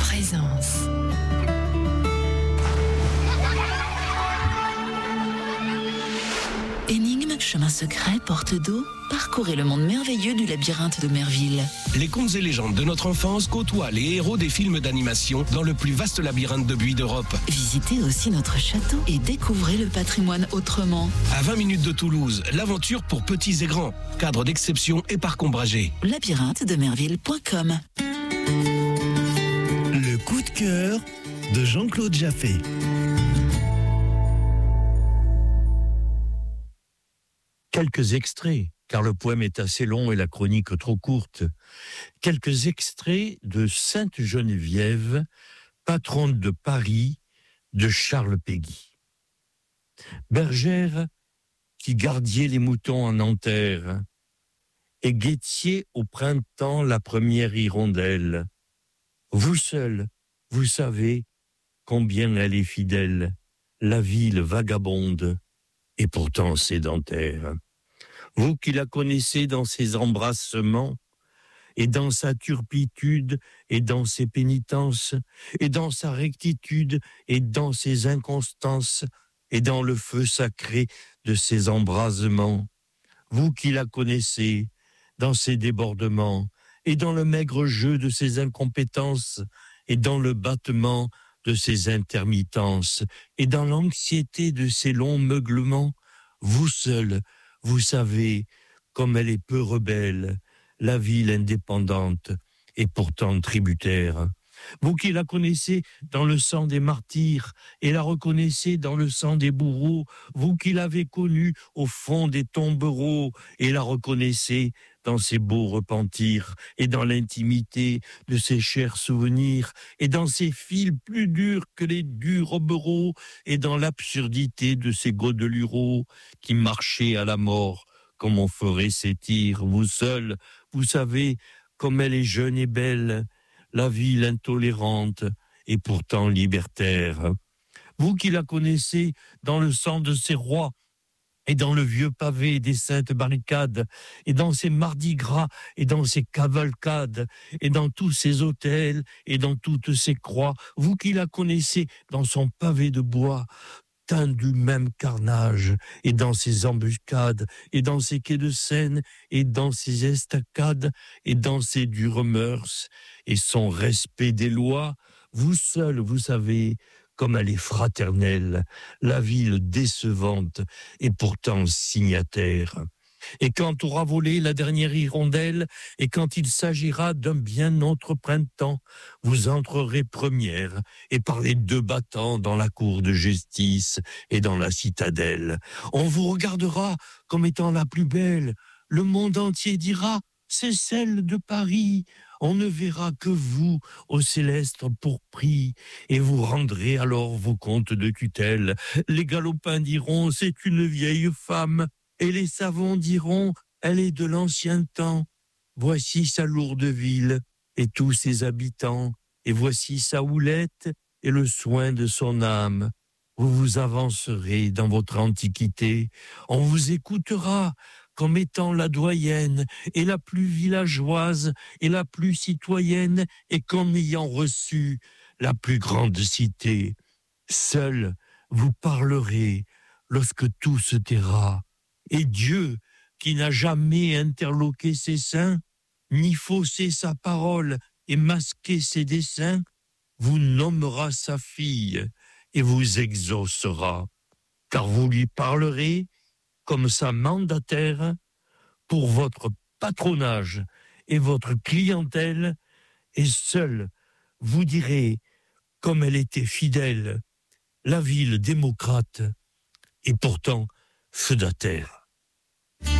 Présence. Énigmes, chemins secrets, portes d'eau, parcourez le monde merveilleux du labyrinthe de Merville. Les contes et légendes de notre enfance côtoient les héros des films d'animation dans le plus vaste labyrinthe de buis d'Europe. Visitez aussi notre château et découvrez le patrimoine autrement. À 20 minutes de Toulouse, l'aventure pour petits et grands. Cadre d'exception et parc ombragé. labyrinthe-de-merville.com. Le coup de cœur de Jean-Claude Jaffé. Quelques extraits, car le poème est assez long et la chronique trop courte. Quelques extraits de Sainte Geneviève, patronne de Paris, de Charles Péguy. Bergère qui gardiez les moutons en Nanterre, et guettiez au printemps la première hirondelle. Vous seul, vous savez combien elle est fidèle, la ville vagabonde et pourtant sédentaire. Vous qui la connaissez dans ses embrassements, et dans sa turpitude, et dans ses pénitences, et dans sa rectitude, et dans ses inconstances, et dans le feu sacré de ses embrasements. Vous qui la connaissez dans ses débordements, et dans le maigre jeu de ses incompétences, et dans le battement de ses intermittences, et dans l'anxiété de ses longs meuglements, vous seul, vous savez comme elle est peu rebelle, la ville indépendante et pourtant tributaire. Vous qui la connaissez dans le sang des martyrs et la reconnaissez dans le sang des bourreaux, vous qui l'avez connue au fond des tombereaux et la reconnaissez dans ses beaux repentirs et dans l'intimité de ses chers souvenirs et dans ses fils plus durs que les durs obereaux et dans l'absurdité de ses godelureaux qui marchaient à la mort comme on ferait ses tirs. Vous seul, vous savez comme elle est jeune et belle, la ville intolérante et pourtant libertaire. Vous qui la connaissez dans le sang de ses rois, et dans le vieux pavé des saintes barricades, et dans ses mardis gras, et dans ses cavalcades, et dans tous ses hôtels, et dans toutes ses croix, vous qui la connaissez dans son pavé de bois, teint du même carnage, et dans ses embuscades, et dans ses quais de Seine, et dans ses estacades, et dans ses dures mœurs, et son respect des lois, vous seul, vous savez, comme elle est fraternelle, la ville décevante et pourtant signataire. Et quand aura volé la dernière hirondelle, et quand il s'agira d'un bien autre printemps, vous entrerez première, et par les deux battants dans la cour de justice et dans la citadelle. On vous regardera comme étant la plus belle, le monde entier dira « c'est celle de Paris ». On ne verra que vous, au céleste pourpris, et vous rendrez alors vos comptes de tutelle. Les galopins diront, c'est une vieille femme, et les savants diront, elle est de l'ancien temps. Voici sa lourde ville, et tous ses habitants, et voici sa houlette, et le soin de son âme. Vous vous avancerez dans votre antiquité, on vous écoutera, comme étant la doyenne et la plus villageoise et la plus citoyenne et comme ayant reçu la plus grande cité. Seul vous parlerez lorsque tout se taira. Et Dieu, qui n'a jamais interloqué ses seins, ni faussé sa parole et masqué ses desseins, vous nommera sa fille et vous exaucera, car vous lui parlerez comme sa mandataire pour votre patronage et votre clientèle, et seul vous direz comme elle était fidèle, la ville démocrate et pourtant feudataire.